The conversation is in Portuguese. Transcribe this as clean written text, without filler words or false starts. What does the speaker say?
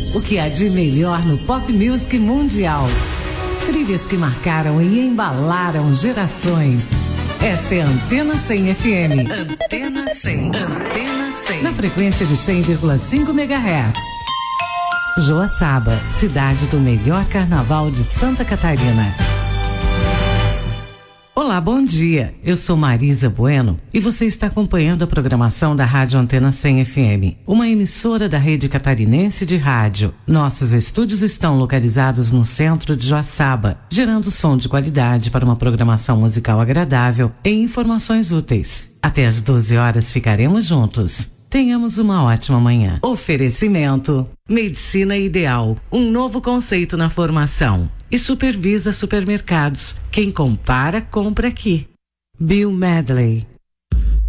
O que há de melhor no pop music mundial. Trilhas que marcaram e embalaram gerações. Esta é a Antena 100 FM. Antena 100. Antena 100. Na frequência de 100,5 MHz. Joaçaba, cidade do melhor carnaval de Santa Catarina. Olá, bom dia. Eu sou Marisa Bueno e você está acompanhando a programação da Rádio Antena 100 FM, uma emissora da rede catarinense de rádio. Nossos estúdios estão localizados no centro de Joaçaba, gerando som de qualidade para uma programação musical agradável e informações úteis. Até às 12 horas ficaremos juntos. Tenhamos uma ótima manhã. Oferecimento: Medicina Ideal, um novo conceito na formação. E Supervisa Supermercados. Quem compara, compra aqui. Bill Medley,